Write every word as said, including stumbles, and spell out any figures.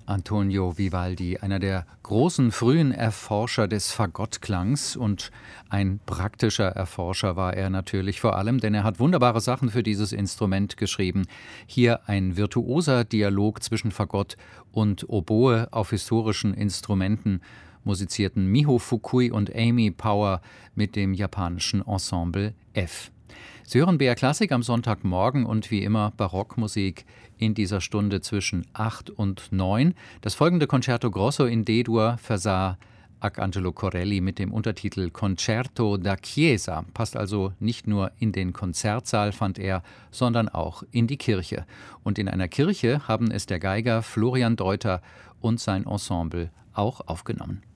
Antonio Vivaldi, einer der großen frühen Erforscher des Fagottklangs, und ein praktischer Erforscher war er natürlich vor allem, denn er hat wunderbare Sachen für dieses Instrument geschrieben. Hier ein virtuoser Dialog zwischen Fagott und Oboe auf historischen Instrumenten, musizierten Miho Fukui und Amy Power mit dem japanischen Ensemble F. Sie hören B R Klassik am Sonntagmorgen und wie immer Barockmusik in dieser Stunde zwischen acht und neun. Das folgende Concerto Grosso in D-Dur versah Arcangelo Corelli mit dem Untertitel Concerto da Chiesa. Passt also nicht nur in den Konzertsaal, fand er, sondern auch in die Kirche. Und in einer Kirche haben es der Geiger Florian Deuter und sein Ensemble auch aufgenommen.